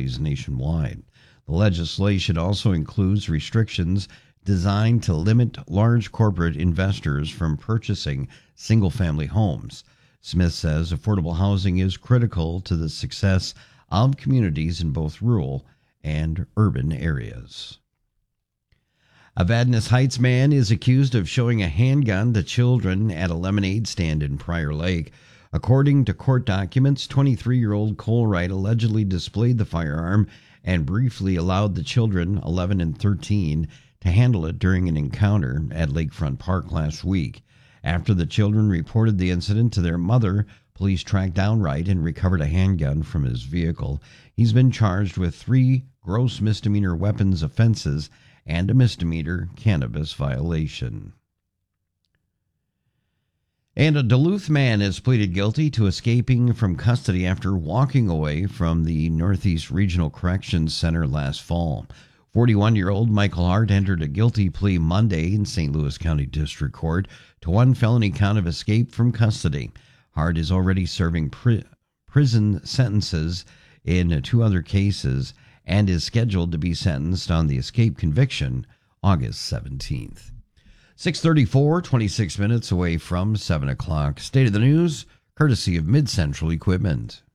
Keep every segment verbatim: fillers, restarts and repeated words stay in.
families nationwide. The legislation also includes restrictions designed to limit large corporate investors from purchasing single-family homes. Smith says affordable housing is critical to the success of communities in both rural and urban areas. A Vadnais Heights man is accused of showing a handgun to children at a lemonade stand in Prior Lake. According to court documents, twenty-three-year-old Cole Wright allegedly displayed the firearm and briefly allowed the children, eleven and thirteen, to handle it during an encounter at Lakefront Park last week. After the children reported the incident to their mother, police tracked down Wright and recovered a handgun from his vehicle. He's been charged with three gross misdemeanor weapons offenses and a misdemeanor cannabis violation. And a Duluth man has pleaded guilty to escaping from custody after walking away from the Northeast Regional Corrections Center last fall. forty-one-year-old Michael Hart entered a guilty plea Monday in Saint Louis County District Court to one felony count of escape from custody. Hart is already serving pri- prison sentences in two other cases and is scheduled to be sentenced on the escape conviction August seventeenth. six thirty-four, twenty-six minutes away from seven o'clock. State of the news, courtesy of Mid-Central Equipment.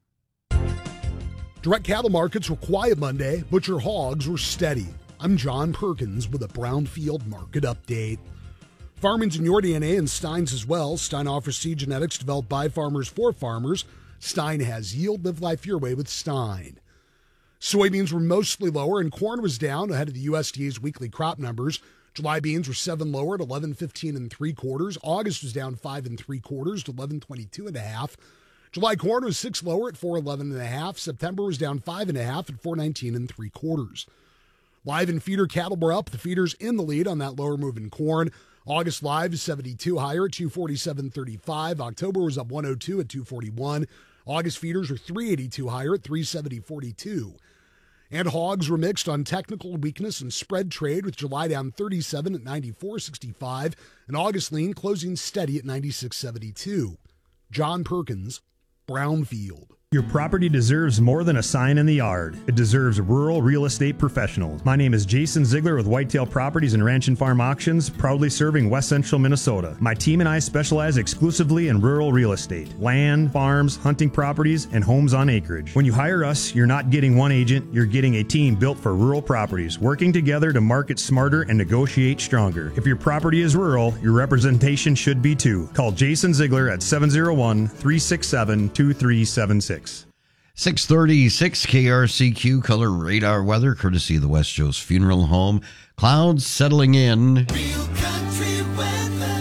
Direct cattle markets were quiet Monday. Butcher hogs were steady. I'm John Perkins with a Brownfield market update. Farming's in your D N A and Stein's as well. Stein offers seed genetics developed by farmers for farmers. Stein has yield. Live life your way with Stein. Soybeans were mostly lower and corn was down ahead of the U S D A's weekly crop numbers. July beans were seven lower at eleven fifteen and three quarters. August was down five and three quarters to eleven twenty-two and a half. July corn was six lower at four eleven and a half. September was down five and a half at four nineteen and three quarters. Live and feeder cattle were up. The feeders in the lead on that lower move in corn. August live is seventy-two higher at two forty-seven thirty-five. October was up one oh two at two forty-one. August feeders are three eighty-two higher at three seventy forty-two. And hogs were mixed on technical weakness and spread trade, with July down thirty-seven at ninety-four sixty-five and August lean closing steady at ninety-six seventy-two. John Perkins, Brownfield. Your property deserves more than a sign in the yard. It deserves rural real estate professionals. My name is Jason Ziegler with Whitetail Properties and Ranch and Farm Auctions, proudly serving West Central Minnesota. My team and I specialize exclusively in rural real estate, land, farms, hunting properties, and homes on acreage. When you hire us, you're not getting one agent, you're getting a team built for rural properties, working together to market smarter and negotiate stronger. If your property is rural, your representation should be too. Call Jason Ziegler at seven oh one, three six seven, two three seven six. six thirty-six K R C Q color radar weather, courtesy of the West Joe's Funeral Home. Clouds settling in. Real country weather.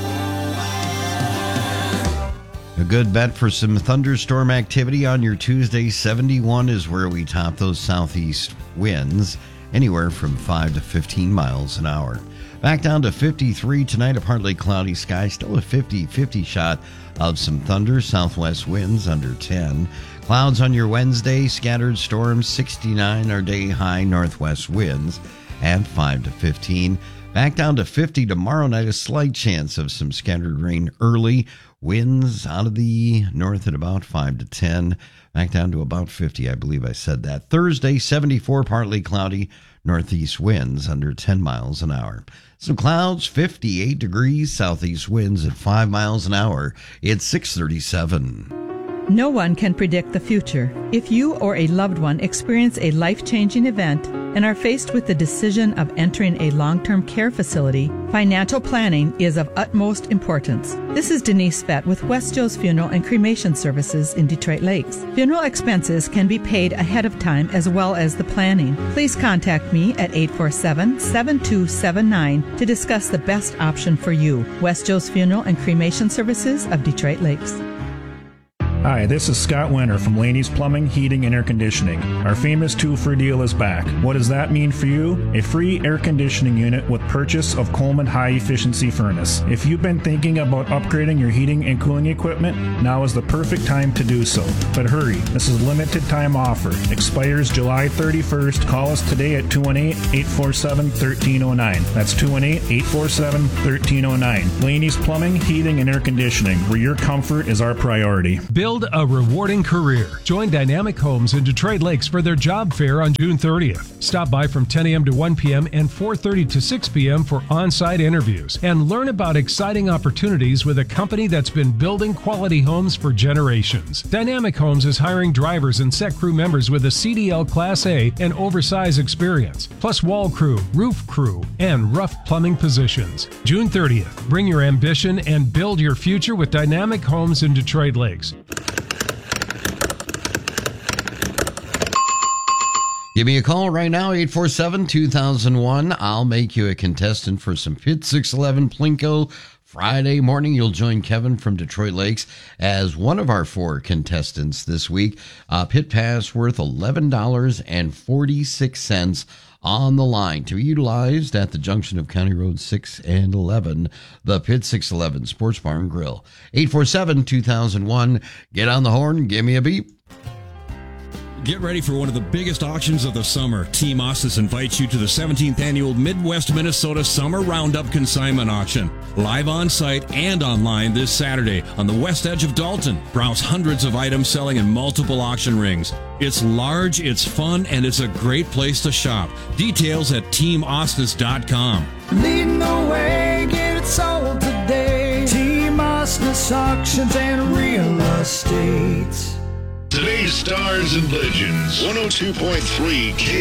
A good bet for some thunderstorm activity on your Tuesday. seventy-one is where we top those southeast winds, anywhere from five to fifteen miles an hour. Back down to fifty-three tonight, a partly cloudy sky, still a fifty-fifty shot of some thunder, southwest winds under ten. Clouds on your Wednesday, scattered storms, sixty-nine our day high, northwest winds at five to fifteen. Back down to fifty tomorrow night, a slight chance of some scattered rain early. Winds out of the north at about five to ten. Back down to about fifty, I believe I said that. Thursday, seventy-four, partly cloudy, northeast winds under ten miles an hour. Some clouds, fifty-eight degrees, southeast winds at five miles an hour. It's six thirty-seven. No one can predict the future. If you or a loved one experience a life-changing event and are faced with the decision of entering a long-term care facility, financial planning is of utmost importance. This is Denise Fett with West Joe's Funeral and Cremation Services in Detroit Lakes. Funeral expenses can be paid ahead of time as well as the planning. Please contact me at eight four seven, seven two seven nine to discuss the best option for you. West Joe's Funeral and Cremation Services of Detroit Lakes. Hi, this is Scott Winter from Laney's Plumbing, Heating, and Air Conditioning. Our famous two-for deal is back. What does that mean for you? A free air conditioning unit with purchase of Coleman high-efficiency furnace. If you've been thinking about upgrading your heating and cooling equipment, now is the perfect time to do so. But hurry, this is a limited-time offer. Expires July thirty-first. Call us today at two one eight, eight four seven, one three zero nine. That's two one eight, eight four seven, one three zero nine. Laney's Plumbing, Heating, and Air Conditioning, where your comfort is our priority. Bill Build a rewarding career. Join Dynamic Homes in Detroit Lakes for their job fair on June thirtieth. Stop by from ten a.m. to one p.m. and four thirty to six p.m. for on-site interviews and learn about exciting opportunities with a company that's been building quality homes for generations. Dynamic Homes is hiring drivers and set crew members with a C D L Class A and oversize experience, plus wall crew, roof crew, and rough plumbing positions. June thirtieth. Bring your ambition and build your future with Dynamic Homes in Detroit Lakes. Give me a call right now, eight four seven, two thousand one. I'll make you a contestant for some Pitt six eleven Plinko. Friday morning, you'll join Kevin from Detroit Lakes as one of our four contestants this week. Uh, Pit Pass worth eleven dollars and forty-six cents on the line to be utilized at the junction of County Road six and eleven, the Pitt six eleven Sports Bar and Grill. eight four seven, two thousand one. Get on the horn. Give me a beep. Get ready for one of the biggest auctions of the summer. Team Ostis invites you to the seventeenth Annual Midwest Minnesota Summer Roundup Consignment Auction. Live on site and online this Saturday on the west edge of Dalton. Browse hundreds of items selling in multiple auction rings. It's large, it's fun, and it's a great place to shop. Details at team ostis dot com. Leading the way, get it sold today. Team Ostis Auctions and Real Estate. Today's Stars and Legends, one oh two point three K